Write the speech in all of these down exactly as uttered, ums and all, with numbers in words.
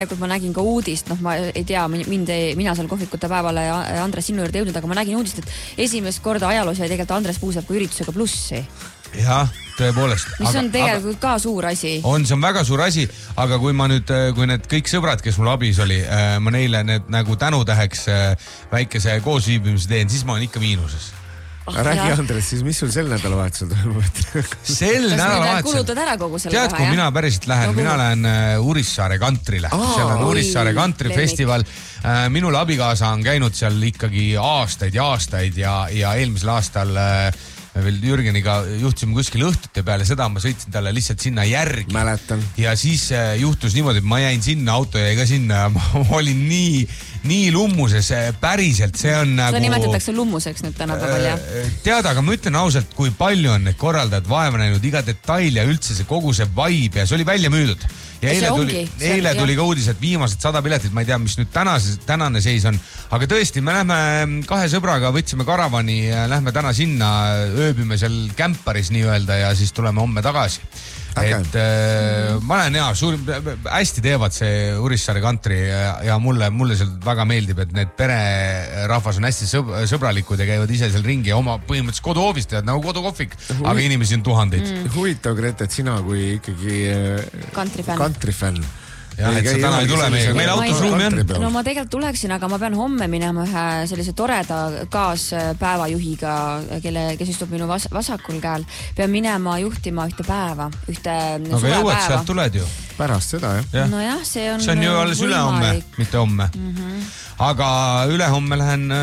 kui ma nägin ka uudist, noh ma ei tea, mind ei, mina seal kohvikute päevale Andres sinu juurde jõudnud, aga ma nägin uudist, et esimest korda ajaloos jäi tegelikult Andres Puusepp üritusega plussi. Jah, tõepoolest. Mis on tegelikult aga, ka suur asi. On, see on väga suur asi, aga kui ma nüüd, kui need kõik sõbrad, kes mul abis oli, ma neile need nagu tänutäheks väikese koosviibimise teen, siis ma olen ikka miinuses. Oh, räägi Andres, siis mis sul sel nädalavahetusel toimub? Sel nädalavahetusel. Kulutad ära kogu selle tead, kui mina päriselt lähen, no, mina lähen Urissaare kantrile. Aa, seal on Urissaare kantrifestival. Minul abikaasa on käinud seal ikkagi aastaid ja aastaid ja, ja eelmisel aastal me veel Jürgeniga juhtisime kuskil õhtute peale, seda ma sõitsin talle lihtsalt sinna järgi. Mäletan. Ja siis juhtus niimoodi, et ma jäin sinna, auto jäi ka sinna ja ma olin nii, nii lummuses, päriselt, see on nagu... Seda nimetatakse lummuseks nüüd tänapäeval, jah? Tead, aga ma ütlen ausalt, kui palju on need korraldajad vaeva näinud, iga detail ja üldse see kogu see vibe ja see oli välja müüdud. Ja eile tuli, eile tuli ka uudis, et viimased sada piletit, ma ei tea, mis nüüd tänase, tänane seis on, aga tõesti, me lähme kahe sõbraga, võtsime karavani ja lähme täna sinna, ööbime seal kämparis nii-öelda ja siis tuleme homme tagasi. Äge. Et äh, ma olen hea, suur, hästi teevad see Urissaare kantri ja, ja mulle, mulle seal väga meeldib, et need pererahvas on hästi sõb, sõbralikud ja käivad ise seal ringi ja oma põhimõtteliselt koduhoovist teevad nagu kodukohvik, Hui... aga inimesi on tuhandeid. Mm. Huvitav, Grete, et sina kui ikkagi kantrifänn. kantrifänn. Jah, et sa täna ei tule meiega. Meil autos ruumi on. No ma tegelikult tuleksin, aga ma pean homme minema ühe sellise toreda kaaspäevajuhiga, kelle, kes istub minu vas vasakul käel. Pean minema juhtima ühte päeva, ühte no, suvepäeva. Aga jõuad sealt tuled ju. Pärast seda, jah? Ja. No jah, see on... See on ju alles ülehomme, mitte homme. Mm -hmm. Aga ülehomme lähen...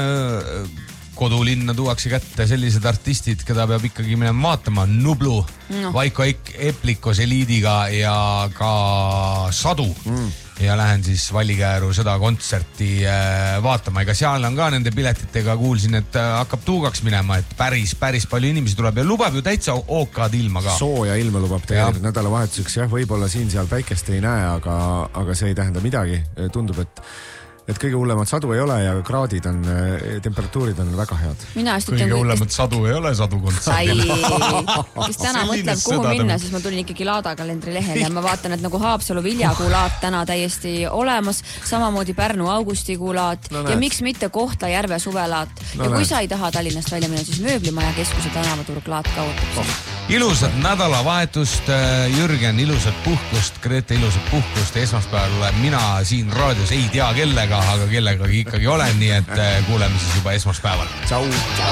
kodulinna tuuakse kätte sellised artistid, keda peab ikkagi minema vaatama. Nublu, no. Vaiko Eplikos Eliidiga ja ka Sadu. Mm. Ja lähen siis Vallikääru seda kontserti vaatama. Ega seal on ka nende piletitega kuulsin, et hakkab tuugaks minema, et päris, päris palju inimesi tuleb ja lubab ju täitsa ookad ilma ka. Sooja ilma lubab tegelikult nädalavahetuseks, jah, võib-olla siin seal päikest ei näe, aga, aga see ei tähenda midagi. Tundub, et et kõige hullemad sadu ei ole ja kraadid on, temperatuurid on väga head. Kõige hullemad sadu ei ole sadu kontserdil. Kes täna mõtleb, kuhu minna, siis ma tulin ikkagi laadakalendri lehele ja ma vaatan, et nagu Haapsalu Viljakuu laat täna täiesti olemas, samamoodi Pärnu Augustikuu laat no, ja miks mitte Kohtla-Järve suvelaat. No, ja kui näed. Sa ei taha Tallinnast välja minna, siis Mööblimaja keskuse tänavaturg laat ka ootab. Oh. Ilusat nädalavahetust, Jürgen, ilusat puhkust, Grete, ilusat puhkust. Esmaspäeval mina siin raadios ei tea kellega, aga kellega ikkagi olen, nii et kuuleme siis juba esmaspäeval. Tšau!